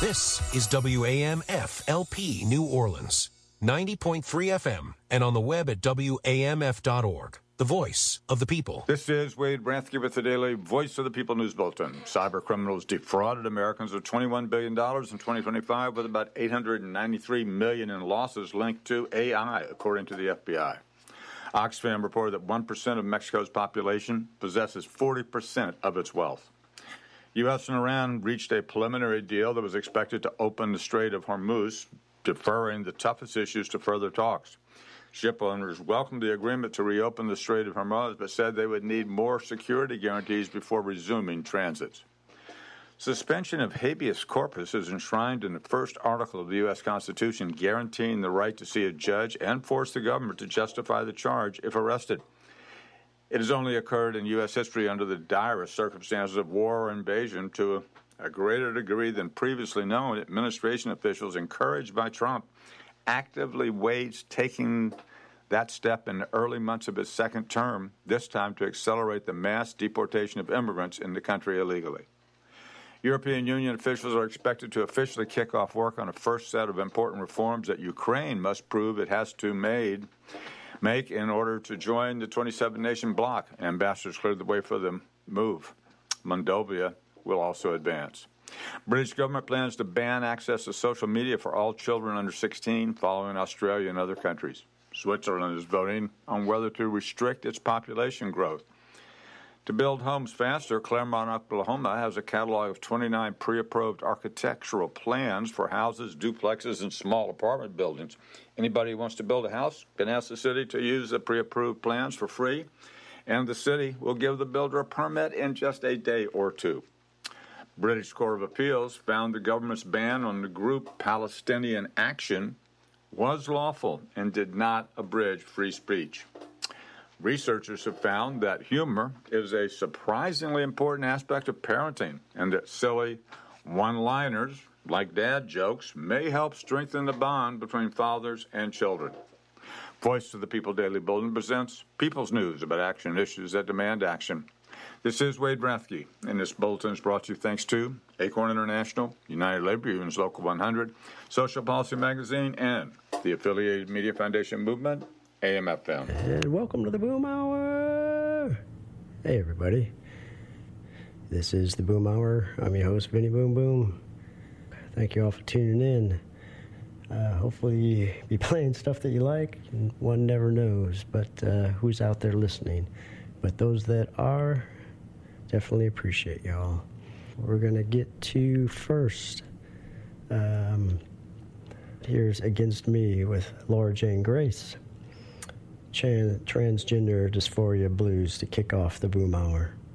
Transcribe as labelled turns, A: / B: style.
A: This is WAMF-LP New Orleans, 90.3 FM, and on the web at WAMF.org. The voice of the people.
B: This is Wade Branthke with the Daily Voice of the People News Bulletin. Cyber criminals defrauded Americans of $21 billion in 2025 with about $893 million in losses linked to AI, according to the FBI. Oxfam reported that 1% of Mexico's population possesses 40% of its wealth. U.S. and Iran reached a preliminary deal that was expected to open the Strait of Hormuz, deferring the toughest issues to further talks. Ship owners welcomed the agreement to reopen the Strait of Hormuz, but said they would need more security guarantees before resuming transits. Suspension of habeas corpus is enshrined in the first article of the U.S. Constitution, guaranteeing the right to see a judge and force the government to justify the charge if arrested. It has only occurred in U.S. history under the direst circumstances of war or invasion. To a greater degree than previously known, administration officials encouraged by Trump actively waged taking that step in the early months of his second term, this time to accelerate the mass deportation of immigrants in the country illegally. European Union officials are expected to officially kick off work on a first set of important reforms that Ukraine must prove it has to make in order to join the 27-nation bloc. Ambassadors cleared the way for the move. Moldova will also advance. British government plans to ban access to social media for all children under 16, following Australia and other countries. Switzerland is voting on whether to restrict its population growth. To build homes faster, Claremont, Oklahoma has a catalog of 29 pre-approved architectural plans for houses, duplexes, and small apartment buildings. Anybody who wants to build a house can ask the city to use the pre-approved plans for free, and the city will give the builder a permit in just a day or two. British Court of Appeals found the government's ban on the group Palestinian Action was lawful and did not abridge free speech. Researchers have found that humor is a surprisingly important aspect of parenting, and that silly one-liners like dad jokes may help strengthen the bond between fathers and children. Voice of the People Daily Bulletin presents People's News about action issues that demand action. This is Wade Branthke, and this bulletin is brought to you thanks to Acorn International, United Labor Unions Local 100, Social Policy Magazine, and the Affiliated Media Foundation Movement, AMFM.
C: And welcome to the Boom Hour. Hey, everybody. This is the Boom Hour. I'm your host, Vinny Boom Boom. Thank you all for tuning in. Hopefully you be playing stuff that you like, and one never knows, but who's out there listening. But those that are, definitely appreciate y'all. We're going to get to first. Here's Against Me with Laura Jane Grace. Transgender Dysphoria Blues to kick off the Boom Hour.